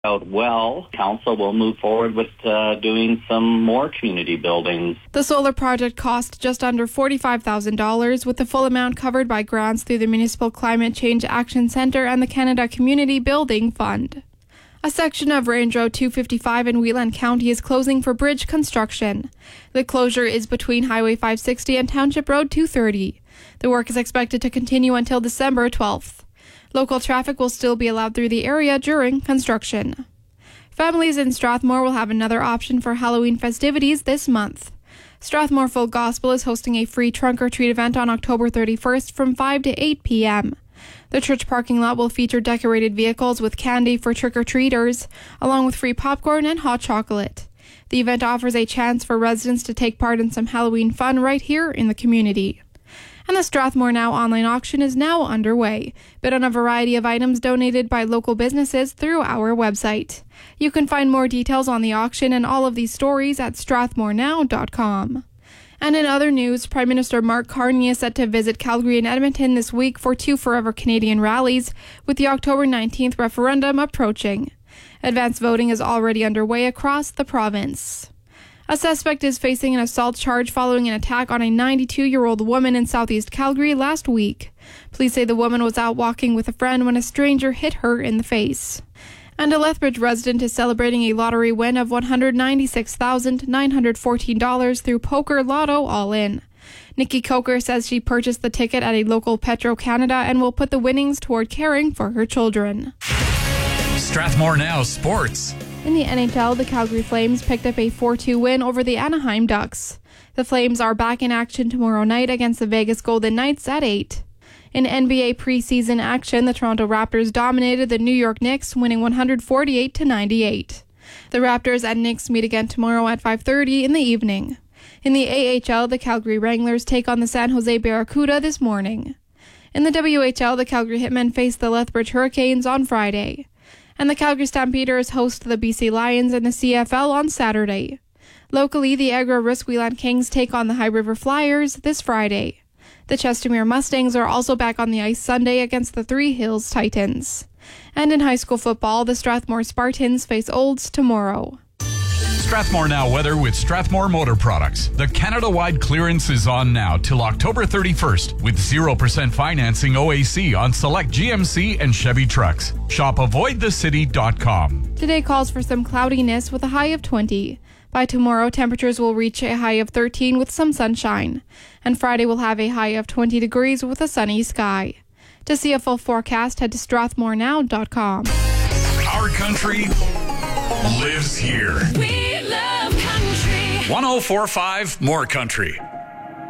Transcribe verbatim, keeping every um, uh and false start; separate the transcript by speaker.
Speaker 1: out well, council will move forward with uh, doing some more community buildings.
Speaker 2: The solar project cost just under forty-five thousand dollars, with the full amount covered by grants through the Municipal Climate Change Action Centre and the Canada Community Building Fund. A section of Range Road two fifty-five in Wheelan County is closing for bridge construction. The closure is between Highway five sixty and Township Road two thirty. The work is expected to continue until December twelfth. Local traffic will still be allowed through the area during construction. Families in Strathmore will have another option for Halloween festivities this month. Strathmore Full Gospel is hosting a free trunk-or-treat event on October thirty-first from five to eight p.m. The church parking lot will feature decorated vehicles with candy for trick-or-treaters, along with free popcorn and hot chocolate. The event offers a chance for residents to take part in some Halloween fun right here in the community. And the Strathmore Now online auction is now underway. Bid on a variety of items donated by local businesses through our website. You can find more details on the auction and all of these stories at strathmore now dot com. And in other news, Prime Minister Mark Carney is set to visit Calgary and Edmonton this week for two Forever Canadian rallies, with the October nineteenth referendum approaching. Advance voting is already underway across the province. A suspect is facing an assault charge following an attack on a ninety-two-year-old woman in southeast Calgary last week. Police say the woman was out walking with a friend when a stranger hit her in the face. And a Lethbridge resident is celebrating a lottery win of one hundred ninety-six thousand nine hundred fourteen dollars through Poker Lotto All-In. Nikki Coker says she purchased the ticket at a local Petro-Canada and will put the winnings toward caring for her children.
Speaker 3: Strathmore Now Sports.
Speaker 2: In the N H L, the Calgary Flames picked up a four two win over the Anaheim Ducks. The Flames are back in action tomorrow night against the Vegas Golden Knights at eight. In N B A preseason action, the Toronto Raptors dominated the New York Knicks, winning one forty-eight to ninety-eight. The Raptors and Knicks meet again tomorrow at five thirty in the evening. In the A H L, the Calgary Wranglers take on the San Jose Barracuda this morning. In the W H L, the Calgary Hitmen face the Lethbridge Hurricanes on Friday. And the Calgary Stampeders host the B C Lions in the C F L on Saturday. Locally, the Agra-Risk-Wheelan Kings take on the High River Flyers this Friday. The Chestermere Mustangs are also back on the ice Sunday against the Three Hills Titans. And in high school football, the Strathmore Spartans face Olds tomorrow.
Speaker 3: Strathmore Now weather with Strathmore Motor Products. The Canada-wide clearance is on now till October thirty-first with zero percent financing O A C on select G M C and Chevy trucks. Shop avoid the city dot com.
Speaker 2: Today calls for some cloudiness with a high of twenty. By tomorrow, temperatures will reach a high of thirteen with some sunshine. And Friday will have a high of twenty degrees with a sunny sky. To see a full forecast, head to strathmore now dot com.
Speaker 3: Our country lives here.
Speaker 4: We love country.
Speaker 3: one oh four point five More Country.